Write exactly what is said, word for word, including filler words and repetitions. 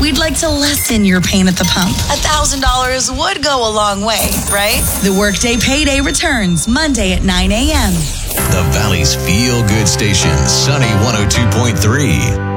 we'd like to lessen your pain at the pump. A thousand dollars would go a long way, right? The Workday Payday returns Monday at nine a.m. The Valley's Feel Good Station, Sunny one oh two point three.